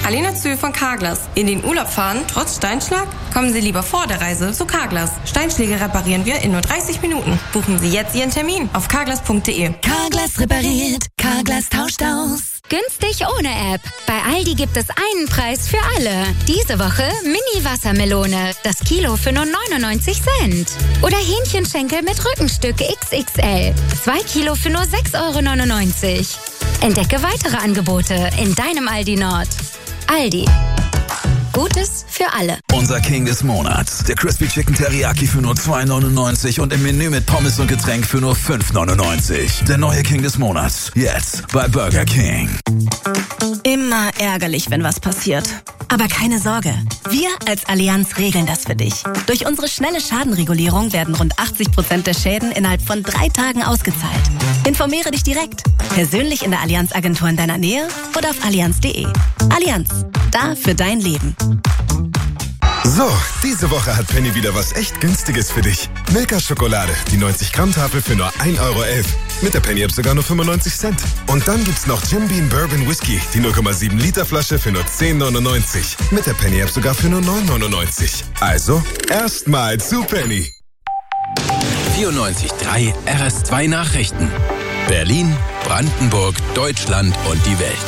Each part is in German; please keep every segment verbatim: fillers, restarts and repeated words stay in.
Alena Zühl von Carglass. In den Urlaub fahren, trotz Steinschlag? Kommen Sie lieber vor der Reise zu Carglass. Steinschläge reparieren wir in nur dreißig Minuten. Buchen Sie jetzt Ihren Termin auf carglass punkt de. Carglass repariert, Carglass tauscht aus. Günstig ohne App. Bei Aldi gibt es einen Preis für alle. Diese Woche Mini-Wassermelone. Das Kilo für nur neunundneunzig Cent. Oder Hähnchenschenkel mit Rückenstück X X L. Zwei Kilo für nur sechs Euro neunundneunzig. Entdecke weitere Angebote in deinem Aldi Nord. Aldi. Gutes für alle. Unser King des Monats. Der Crispy Chicken Teriyaki für nur zwei neunundneunzig und im Menü mit Pommes und Getränk für nur fünf neunundneunzig. Der neue King des Monats. Jetzt bei Burger King. Immer ärgerlich, wenn was passiert. Aber keine Sorge. Wir als Allianz regeln das für dich. Durch unsere schnelle Schadenregulierung werden rund achtzig Prozent der Schäden innerhalb von drei Tagen ausgezahlt. Informiere dich direkt. Persönlich in der Allianz-Agentur in deiner Nähe oder auf allianz punkt de. Allianz. Da für dein Leben. So, diese Woche hat Penny wieder was echt Günstiges für dich. Milka-Schokolade, die neunzig Gramm Tafel für nur ein Euro elf. Mit der Penny-App sogar nur fünfundneunzig Cent. Und dann gibt's noch Jim Beam Bourbon Whisky, die null Komma sieben Liter Flasche für nur zehn neunundneunzig. Mit der Penny-App sogar für nur neun neunundneunzig. Also, erstmal zu Penny. vierundneunzig Komma drei R S zwei Nachrichten. Berlin, Brandenburg, Deutschland und die Welt.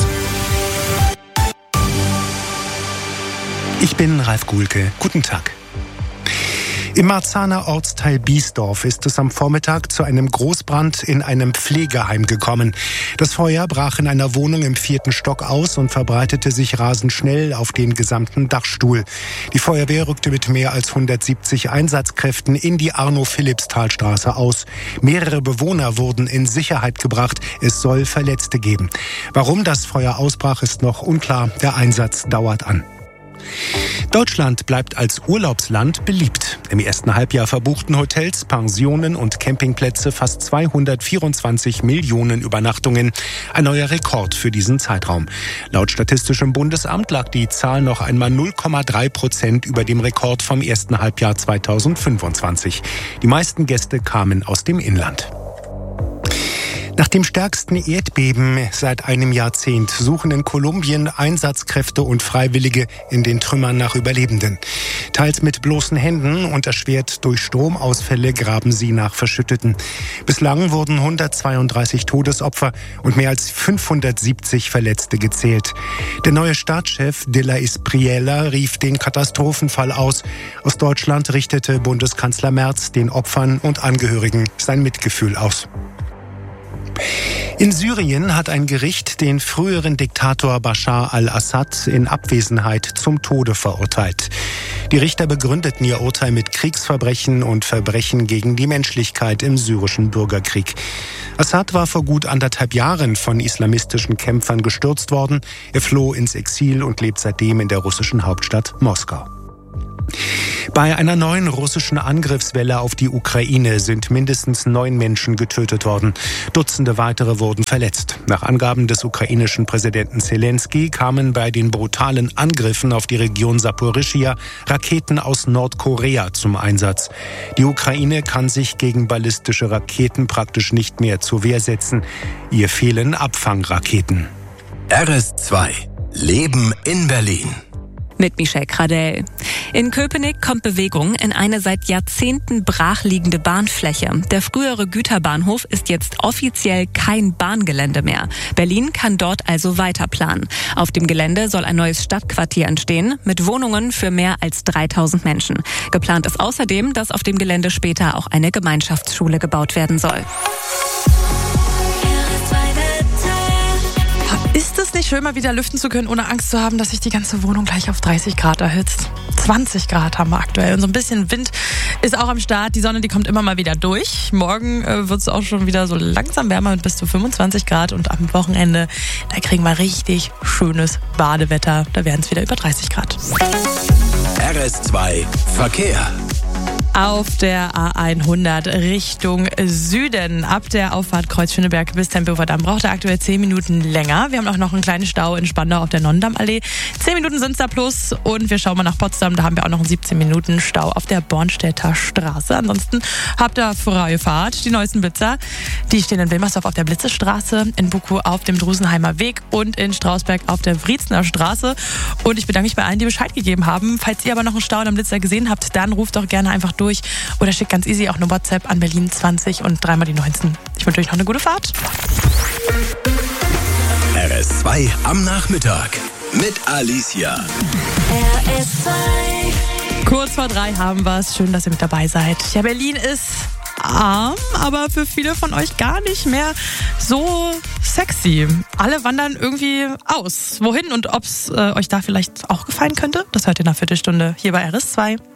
Ich bin Ralf Guhlke. Guten Tag. Im Marzahner Ortsteil Biesdorf ist es am Vormittag zu einem Großbrand in einem Pflegeheim gekommen. Das Feuer brach in einer Wohnung im vierten Stock aus und verbreitete sich rasend schnell auf den gesamten Dachstuhl. Die Feuerwehr rückte mit mehr als hundertsiebzig Einsatzkräften in die Arno-Philips-Talstraße aus. Mehrere Bewohner wurden in Sicherheit gebracht. Es soll Verletzte geben. Warum das Feuer ausbrach, ist noch unklar. Der Einsatz dauert an. Deutschland bleibt als Urlaubsland beliebt. Im ersten Halbjahr verbuchten Hotels, Pensionen und Campingplätze fast zweihundertvierundzwanzig Millionen Übernachtungen. Ein neuer Rekord für diesen Zeitraum. Laut Statistischem Bundesamt lag die Zahl noch einmal null Komma drei Prozent über dem Rekord vom ersten Halbjahr zweitausendfünfundzwanzig. Die meisten Gäste kamen aus dem Inland. Nach dem stärksten Erdbeben seit einem Jahrzehnt suchen in Kolumbien Einsatzkräfte und Freiwillige in den Trümmern nach Überlebenden. Teils mit bloßen Händen und erschwert durch Stromausfälle graben sie nach Verschütteten. Bislang wurden hundertzweiunddreißig Todesopfer und mehr als fünfhundertsiebzig Verletzte gezählt. Der neue Staatschef de la Espriella rief den Katastrophenfall aus. Aus Deutschland richtete Bundeskanzler Merz den Opfern und Angehörigen sein Mitgefühl aus. In Syrien hat ein Gericht den früheren Diktator Bashar al-Assad in Abwesenheit zum Tode verurteilt. Die Richter begründeten ihr Urteil mit Kriegsverbrechen und Verbrechen gegen die Menschlichkeit im syrischen Bürgerkrieg. Assad war vor gut anderthalb Jahren von islamistischen Kämpfern gestürzt worden. Er floh ins Exil und lebt seitdem in der russischen Hauptstadt Moskau. Bei einer neuen russischen Angriffswelle auf die Ukraine sind mindestens neun Menschen getötet worden. Dutzende weitere wurden verletzt. Nach Angaben des ukrainischen Präsidenten Zelensky kamen bei den brutalen Angriffen auf die Region Saporischschja Raketen aus Nordkorea zum Einsatz. Die Ukraine kann sich gegen ballistische Raketen praktisch nicht mehr zur Wehr setzen. Ihr fehlen Abfangraketen. R S zwei. Leben in Berlin. Mit Michelle Kradell. In Köpenick kommt Bewegung in eine seit Jahrzehnten brachliegende Bahnfläche. Der frühere Güterbahnhof ist jetzt offiziell kein Bahngelände mehr. Berlin kann dort also weiter planen. Auf dem Gelände soll ein neues Stadtquartier entstehen mit Wohnungen für mehr als dreitausend Menschen. Geplant ist außerdem, dass auf dem Gelände später auch eine Gemeinschaftsschule gebaut werden soll. Ist es nicht schön, mal wieder lüften zu können, ohne Angst zu haben, dass sich die ganze Wohnung gleich auf dreißig Grad erhitzt? zwanzig Grad haben wir aktuell und so ein bisschen Wind ist auch am Start. Die Sonne, die kommt immer mal wieder durch. Morgen äh, wird es auch schon wieder so langsam wärmer mit bis zu fünfundzwanzig Grad und am Wochenende, da kriegen wir richtig schönes Badewetter. Da werden es wieder über dreißig Grad. R S zwei Verkehr. Auf der A hundert Richtung Süden. Ab der Auffahrt Kreuz Schöneberg bis Tempelhofer Damm braucht er aktuell zehn Minuten länger. Wir haben auch noch einen kleinen Stau in Spandau auf der Nonnendammallee. zehn Minuten sind es da plus. Und wir schauen mal nach Potsdam. Da haben wir auch noch einen siebzehn Minuten Stau auf der Bornstedter Straße. Ansonsten habt ihr freie Fahrt. Die neuesten Blitzer, die stehen in Wilmersdorf auf der Blitzestraße, in Bukow auf dem Drusenheimer Weg und in Strausberg auf der Wriezener Straße. Und ich bedanke mich bei allen, die Bescheid gegeben haben. Falls ihr aber noch einen Stau am Blitzer gesehen habt, dann ruft doch gerne einfach durch oder schickt ganz easy auch eine WhatsApp an Berlin zwanzig und dreimal die neunzehn. Ich wünsche euch noch eine gute Fahrt. R S zwei am Nachmittag mit Alicia. R S zwei. Kurz vor drei haben wir es. Schön, dass ihr mit dabei seid. Ja, Berlin ist arm, aber für viele von euch gar nicht mehr so sexy. Alle wandern irgendwie aus. Wohin und ob es äh, euch da vielleicht auch gefallen könnte, das hört ihr in einer Viertelstunde hier bei R S zwei.